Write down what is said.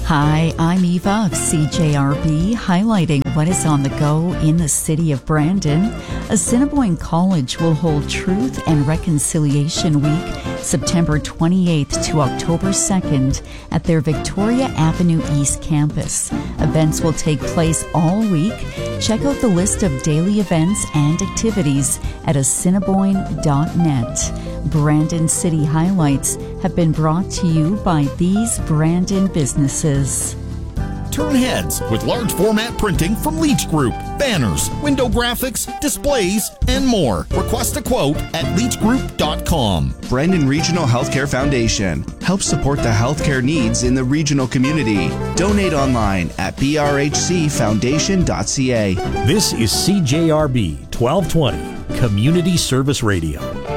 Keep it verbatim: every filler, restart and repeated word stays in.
Hi, I'm Eva of C J R B, highlighting what is on the go in the city of Brandon. Assiniboine College will hold Truth and Reconciliation Week, September twenty-eighth to October second, at their Victoria Avenue East campus. Events will take place all week. Check out the list of daily events and activities at assiniboine dot net. Brandon City Highlights have been brought to you by these Brandon businesses. Turn heads with large format printing from Leach Group. Banners, window graphics, displays, and more. Request a quote at leach group dot com. Brandon Regional Healthcare Foundation helps support the healthcare needs in the regional community. Donate online at b r h c foundation dot c a. This is C J R B twelve twenty, Community Service Radio.